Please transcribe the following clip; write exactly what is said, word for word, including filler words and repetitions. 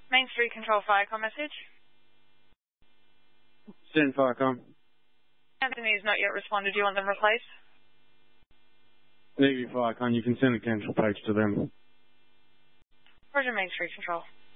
Main Street Control Firecom message. Send Firecom. Anthony has not yet responded. Do you want them replaced? Negative Firecom. You can send a cancel page to them. Roger, Main Street Control.